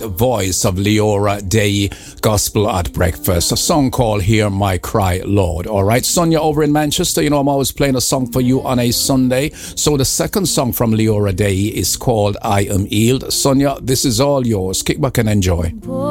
great voice of Leora Day, Gospel at Breakfast. A song called Hear My Cry, Lord. All right, Sonia over in Manchester, you know I'm always playing a song for you on a Sunday. So the second song from Leora Day is called I Am Healed. Sonia, this is all yours. Kick back and enjoy.